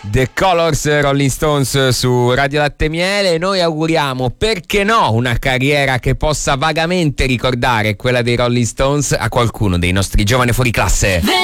The Colors, Rolling Stones su Radio Latte Miele. Noi auguriamo, perché no, una carriera che possa vagamente ricordare quella dei Rolling Stones a qualcuno dei nostri giovani fuori classe.